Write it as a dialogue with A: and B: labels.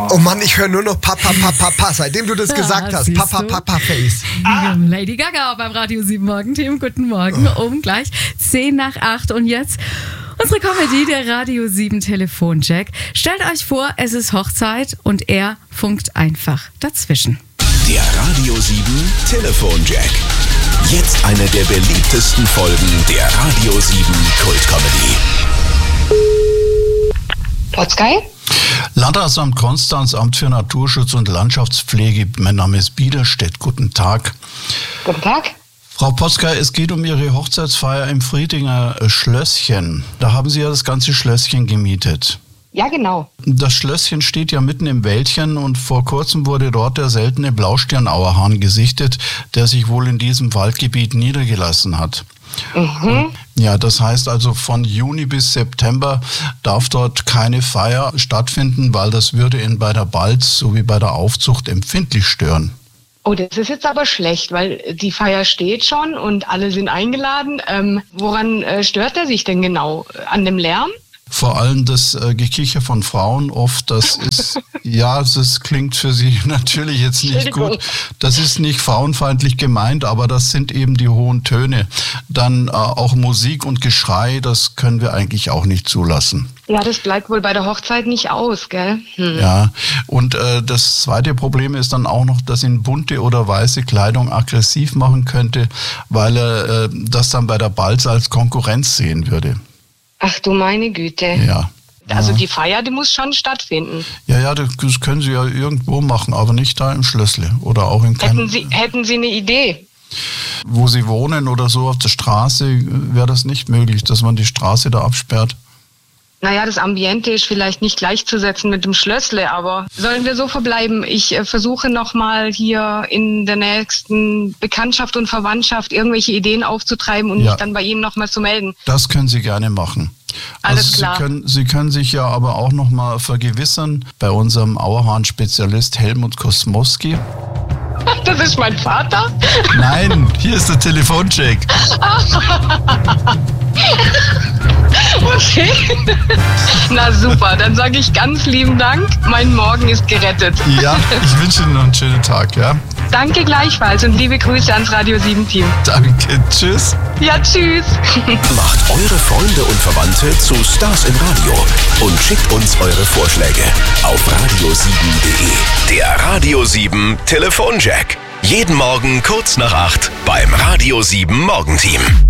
A: Oh Mann, ich höre nur noch Papa, seitdem du das gesagt hast. Papa, Face.
B: Lady Gaga beim Radio 7 Morgenteam. Guten Morgen, um gleich 7:10. Und jetzt unsere Comedy, der Radio 7 Telefonjack. Stellt euch vor, es ist Hochzeit und er funkt einfach dazwischen.
C: Der Radio 7 Telefonjack. Jetzt eine der beliebtesten Folgen der Radio 7 Kultcomedy.
D: Potsky?
E: Landratsamt Konstanz, Amt für Naturschutz und Landschaftspflege. Mein Name ist Biederstedt. Guten Tag.
D: Guten Tag.
E: Frau Potzky, es geht um Ihre Hochzeitsfeier im Friedinger Schlösschen. Da haben Sie ja das ganze Schlösschen gemietet.
D: Ja, genau.
E: Das Schlösschen steht ja mitten im Wäldchen und vor kurzem wurde dort der seltene Blaustirnauerhahn gesichtet, der sich wohl in diesem Waldgebiet niedergelassen hat. Ja, das heißt also von Juni bis September darf dort keine Feier stattfinden, weil das würde ihn bei der Balz sowie bei der Aufzucht empfindlich stören.
D: Oh, das ist jetzt aber schlecht, weil die Feier steht schon und alle sind eingeladen. Woran stört er sich denn genau? An dem Lärm?
E: Vor allem das Gekicher von Frauen oft, das ist, ja, das klingt für Sie natürlich jetzt nicht gut. Das ist nicht frauenfeindlich gemeint, aber das sind eben die hohen Töne. Dann auch Musik und Geschrei, das können wir eigentlich auch nicht zulassen.
D: Ja, das bleibt wohl bei der Hochzeit nicht aus, gell?
E: Ja, und das zweite Problem ist dann auch noch, dass ihn bunte oder weiße Kleidung aggressiv machen könnte, weil er das dann bei der Balz als Konkurrenz sehen würde.
D: Ach du meine Güte.
E: Ja.
D: Also die Feier, die muss schon stattfinden.
E: Ja, das können Sie ja irgendwo machen, aber nicht da im Schlössle oder auch in keinem...
D: Hätten Sie eine Idee?
E: Wo Sie wohnen oder so auf der Straße, wäre das nicht möglich, dass man die Straße da absperrt?
D: Naja, das Ambiente ist vielleicht nicht gleichzusetzen mit dem Schlössle, aber sollen wir so verbleiben? Ich versuche nochmal hier in der nächsten Bekanntschaft und Verwandtschaft irgendwelche Ideen aufzutreiben und mich dann bei Ihnen nochmal zu melden.
E: Das können Sie gerne machen.
D: Alles klar.
E: Sie können sich ja aber auch nochmal vergewissern bei unserem Auerhahn-Spezialist Helmut Kosmowski.
D: Das ist mein Vater?
E: Nein, hier ist der Telefoncheck.
D: Okay. Na super, dann sage ich ganz lieben Dank. Mein Morgen ist gerettet.
E: Ja, ich wünsche Ihnen noch einen schönen Tag, ja?
D: Danke gleichfalls und liebe Grüße ans Radio 7 Team.
E: Danke, tschüss.
D: Ja, tschüss.
C: Macht eure Freunde und Verwandte zu Stars im Radio und schickt uns eure Vorschläge auf radio7.de. Der Radio 7 Telefonjack. Jeden Morgen kurz nach 8 beim Radio 7 Morgenteam.